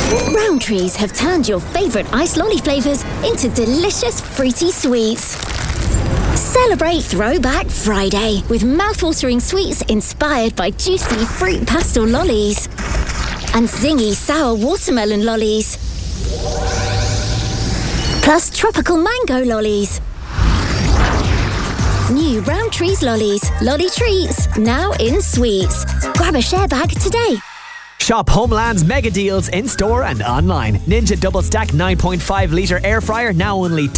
Rowntree's have turned your favourite iced lolly flavours into delicious fruity sweets. Celebrate Throwback Friday with mouthwatering sweets inspired by juicy fruit pastel lollies and zingy sour watermelon lollies. Plus tropical mango lollies. New Rowntree's lollies, lolly treats, now in sweets. Grab a share bag today. Shop Homeland's mega deals in store and online. Ninja Double Stack 9.5 litre air fryer now only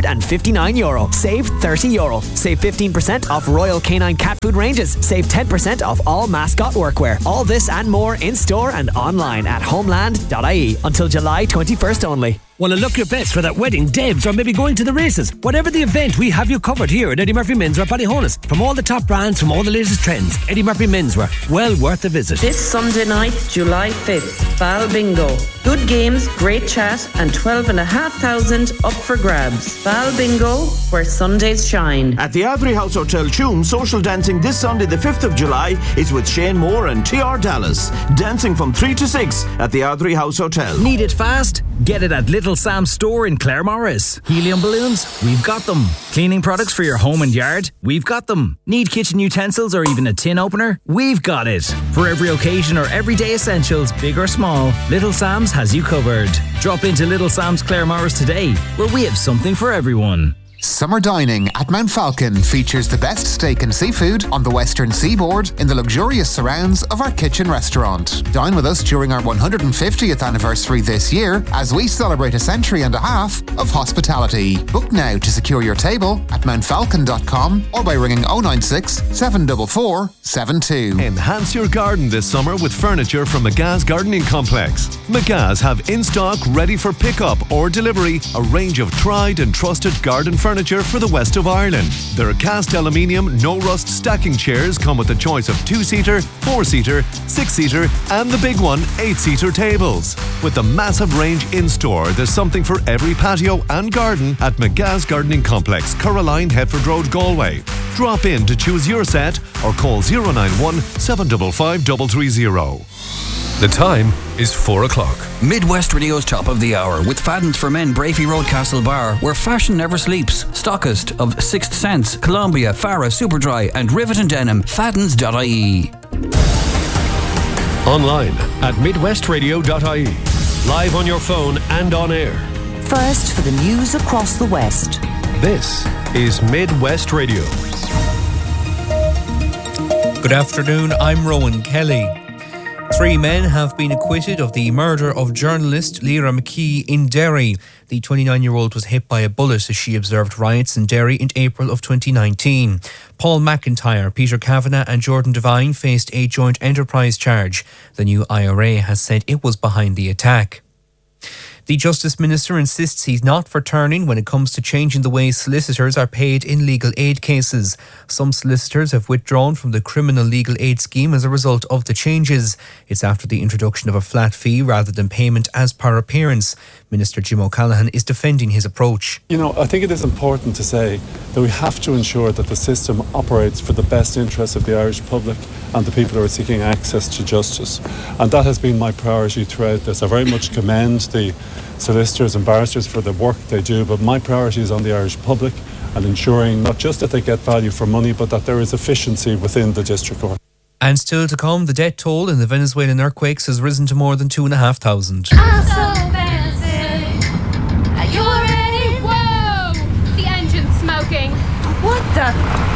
€259. Save €30. Save 15% off Royal Canine cat food ranges. Save 10% off all mascot workwear. All this and more in store and online at homeland.ie until July 21st only. Want to look your best for that wedding, debs, or maybe going to the races? Whatever the event, we have you covered here at Eddie Murphy Menswear Ballyhonus. From all the top brands, from all the latest trends, Eddie Murphy Menswear, well worth a visit. This Sunday night, July 5th, Bal Bingo. Good games, great chat, and 12,500 up for grabs. Bal Bingo, where Sundays shine. At the Avery House Hotel Tuam, social dancing this Sunday, the 5th of July, is with Shane Moore and TR Dallas. Dancing from 3 to 6 at the Avery House Hotel. Need it fast? Get it at Little Sam's store in Claremorris. Helium balloons? We've got them. Cleaning products for your home and yard? We've got them. Need kitchen utensils or even a tin opener? We've got it. For every occasion or everyday essentials, big or small, Little Sam's has you covered. Drop into Little Sam's Claremorris today, where we have something for everyone. Summer dining at Mount Falcon features the best steak and seafood on the western seaboard in the luxurious surrounds of our kitchen restaurant. Dine with us during our 150th anniversary this year as we celebrate a century and a half of hospitality. Book now to secure your table at mountfalcon.com or by ringing 096 744 72. Enhance your garden this summer with furniture from McGa's Gardening Complex. McGa's have in stock, ready for pickup or delivery, a range of tried and trusted garden furniture for the west of Ireland. Their cast aluminium, no rust stacking chairs come with a choice of 2-seater, 4-seater, 6-seater and the big one, 8-seater tables. With the massive range in store, there's something for every patio and garden at McGa's Gardening Complex, Caroline, Headford Road, Galway. Drop in to choose your set or call 091 755 330. The time is 4 o'clock. Midwest Radio's top of the hour with Fadden's for Men, Brafey Road, Castlebar, where fashion never sleeps. Stockist of Sixth Sense, Columbia, Farah, Superdry and Rivet and Denim. Faddens.ie. Online at midwestradio.ie. Live on your phone and on air. First for the news across the West. This is Midwest Radio. Good afternoon, I'm Rowan Kelly. 3 men have been acquitted of the murder of journalist Lyra McKee in Derry. The 29-year-old was hit by a bullet as she observed riots in Derry in April of 2019. Paul McIntyre, Peter Kavanagh and Jordan Devine faced a joint enterprise charge. The new IRA has said it was behind the attack. The Justice Minister insists he's not for turning when it comes to changing the way solicitors are paid in legal aid cases. Some solicitors have withdrawn from the criminal legal aid scheme as a result of the changes. It's after the introduction of a flat fee rather than payment as per appearance. Minister Jim O'Callaghan is defending his approach. I think it is important to say that we have to ensure that the system operates for the best interests of the Irish public and the people who are seeking access to justice. And that has been my priority throughout this. I very much commend the solicitors and barristers for the work they do, but my priority is on the Irish public and ensuring not just that they get value for money, but that there is efficiency within the district court. And still to come, the death toll in the Venezuelan earthquakes has risen to more than 2,500. I'm so fancy. Are you ready? Whoa! The engine's smoking. What the?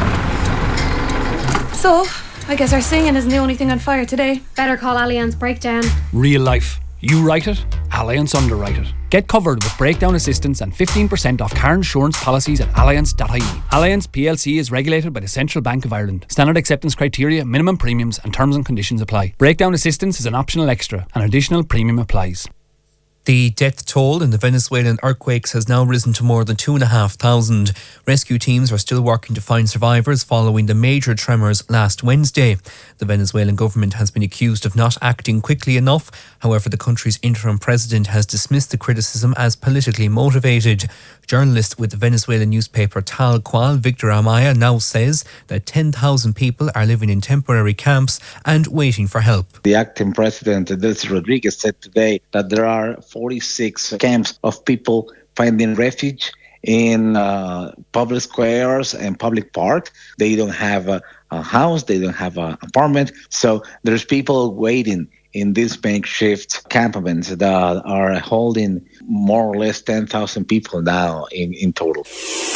So, I guess our singing isn't the only thing on fire today. Better call Allianz Breakdown. Real life. You write it, Allianz underwrite it. Get covered with breakdown assistance and 15% off car insurance policies at allianz.ie. Allianz PLC is regulated by the Central Bank of Ireland. Standard acceptance criteria, minimum premiums and terms and conditions apply. Breakdown assistance is an optional extra. An additional premium applies. The death toll in the Venezuelan earthquakes has now risen to more than 2,500. Rescue teams are still working to find survivors following the major tremors last Wednesday. The Venezuelan government has been accused of not acting quickly enough. However, the country's interim president has dismissed the criticism as politically motivated. Journalist with the Venezuelan newspaper Tal Cual, Victor Amaya, now says that 10,000 people are living in temporary camps and waiting for help. The acting president, Delcy Rodriguez, said today that there are 46 camps of people finding refuge in public squares and public parks. They don't have a house, they don't have an apartment. So there's people waiting in these makeshift encampments that are holding more or less 10,000 people now in total.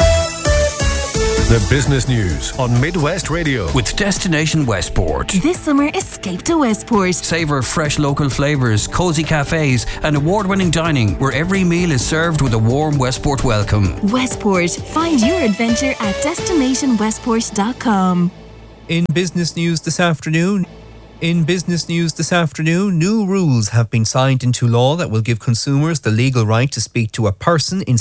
The business news on Midwest Radio. With Destination Westport. This summer, escape to Westport. Savour fresh local flavours, cosy cafes and award-winning dining where every meal is served with a warm Westport welcome. Westport. Find your adventure at destinationwestport.com. In business news this afternoon, new rules have been signed into law that will give consumers the legal right to speak to a person in